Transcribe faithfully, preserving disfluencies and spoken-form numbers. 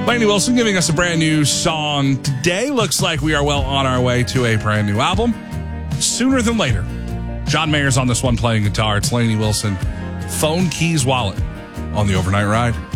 Lainey Wilson giving us a brand new song today. Looks like we are well on our way to a brand new album sooner than later. John Mayer's on this one playing guitar. It's Lainey Wilson, Phone Keys Wallet on the Overnight Ride.